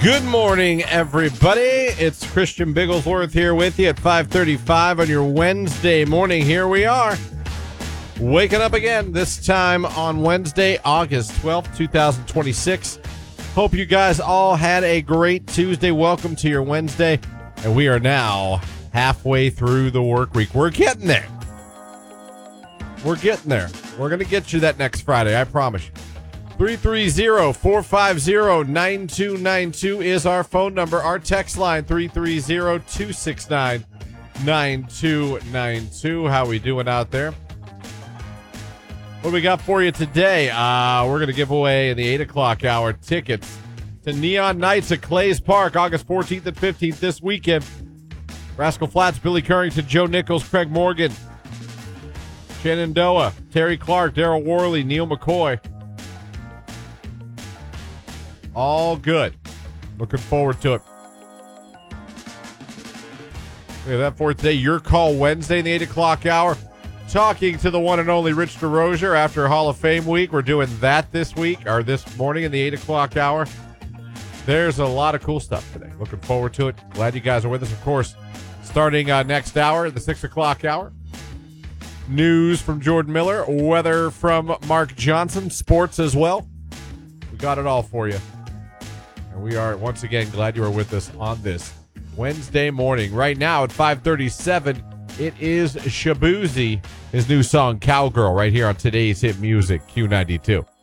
Good morning, everybody. It's Christian Bigglesworth here with you at 5:35 on your Wednesday morning. Here we are, waking up again, this time on Wednesday, August 12th, 2026. Hope you guys all had a great Tuesday. Welcome to your Wednesday, and we are now halfway through the work week. We're getting there. We're getting there. We're going to get you that next Friday, I promise you. 330-450-9292 is our phone number. Our text line, 330-269-9292. How we doing out there? What we got for you today? We're going to give away in the 8 o'clock hour tickets to Neon Nights at Clays Park, August 14th and 15th this weekend. Rascal Flatts, Billy Currington, Joe Nichols, Craig Morgan, Shenandoah, Terry Clark, Daryl Worley, Neil McCoy. All good. Looking forward to it. We have that for today. Your Call Wednesday in the 8 o'clock hour. Talking to the one and only Rich DeRozier after Hall of Fame week. We're doing that this week, or this morning in the 8 o'clock hour. There's a lot of cool stuff today. Looking forward to it. Glad you guys are with us, of course. Starting next hour, the 6 o'clock hour. News from Jordan Miller. Weather from Mark Johnson. Sports as well. We got it all for you. And we are, once again, glad you are with us on this Wednesday morning. Right now at 5:37, it is Shabuzi, his new song, Cowgirl, right here on today's hit music, Q92.